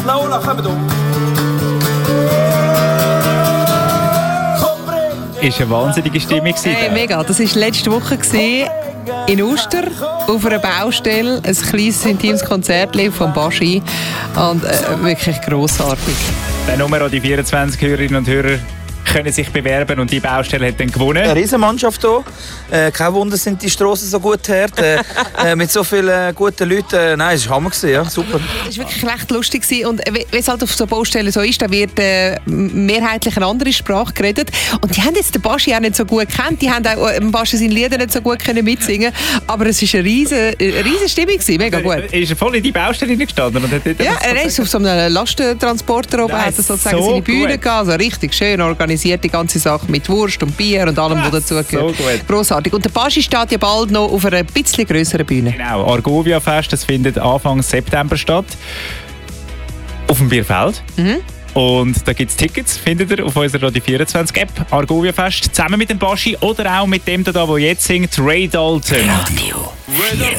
Laola, kommen wir. Ist eine wahnsinnige Stimmung. Hey, mega. Das war letzte Woche in Uster auf einer Baustelle. Ein kleines, intimes Konzert von Baschi. Und wirklich grossartig. Dann nur die 24 Hörerinnen und Hörer können sich bewerben und die Baustelle hat dann gewonnen. Eine Riesenmannschaft hier. Kein Wunder sind die Strassen so gut her. Mit so vielen guten Leuten. Nein, es war Hammer. Ja, super. Es war wirklich recht lustig. Und wie es halt auf so Baustellen so ist, da wird mehrheitlich eine andere Sprache geredet. Und die haben jetzt den Baschi auch nicht so gut gekannt. Die haben auch Baschi seine Lieder nicht so gut können mitsingen. Aber es war eine riesen Stimmung. Mega gut. Ist er voll in die Baustelle gestanden? Und hat ja, er ist auf so einem Lastentransporter oben, hat er sozusagen seine Bühne gehabt. Also richtig schön organisiert, die ganze Sache mit Wurst und Bier und allem, was dazugehört. So grossartig. Und der Baschi steht ja bald noch auf einer bisschen grösseren Bühne. Genau, Argovia-Fest, das findet Anfang September statt. Auf dem Bierfeld. Und da gibt es Tickets, findet ihr auf unserer Radio 24 App. Argovia Fest, zusammen mit dem Baschi oder auch mit dem, der jetzt singt, Ray Dalton. Radio 24.